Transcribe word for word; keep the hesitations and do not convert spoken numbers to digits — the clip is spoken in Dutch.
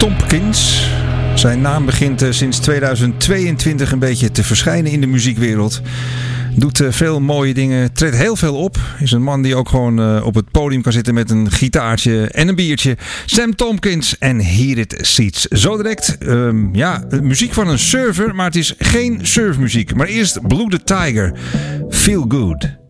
Tompkins. Zijn naam begint uh, sinds tweeduizend tweeëntwintig een beetje te verschijnen in de muziekwereld. Doet uh, veel mooie dingen, treedt heel veel op. Is een man die ook gewoon uh, op het podium kan zitten met een gitaartje en een biertje. Sam Tompkins en Hear It Seeds. Zo direct, um, ja, muziek van een surfer, maar het is geen surfmuziek. Maar eerst Blue the Tiger. Feel Good.